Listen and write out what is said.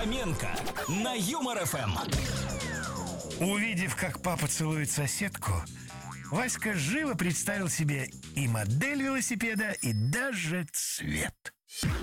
Фоменко на Юмор ФМ. Увидев, как папа целует соседку, Васька живо представил себе и модель велосипеда, и даже цвет.